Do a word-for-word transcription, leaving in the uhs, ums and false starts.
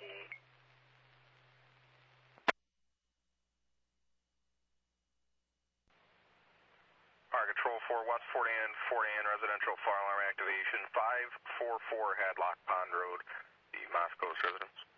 Fire Control four, West forty and forty and residential fire alarm activation, five four four Hadlock Pond Road, the Moscow's residence.